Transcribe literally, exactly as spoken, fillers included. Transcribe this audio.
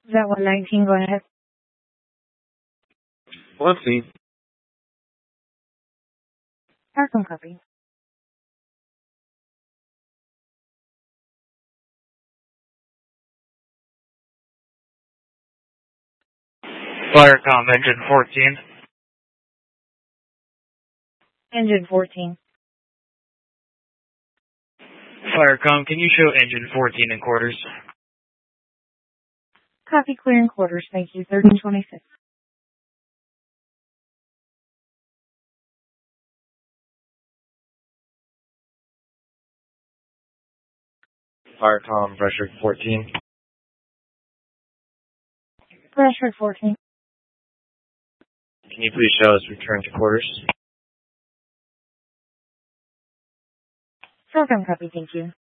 Is that one nineteen? Go ahead. Let's see. Arkham copy. Firecom, engine fourteen. Engine fourteen. Firecom, can you show engine fourteen in quarters? Copy, clear in quarters. Thank you. thirteen twenty-six. Firecom, pressure fourteen. Pressure fourteen. Can you please show us return to quarters? Program copy. Thank you.